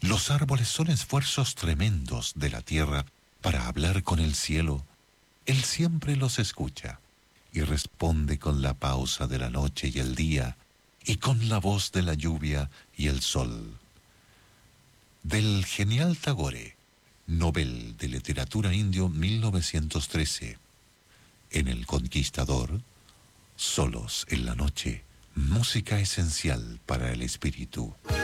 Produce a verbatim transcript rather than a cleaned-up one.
Los árboles son esfuerzos tremendos de la tierra para hablar con el cielo. Él siempre los escucha y responde con la pausa de la noche y el día y con la voz de la lluvia y el sol. Del genial Tagore, Nobel de Literatura Indio mil novecientos trece. En El Conquistador, Solos en la noche, música esencial para el espíritu.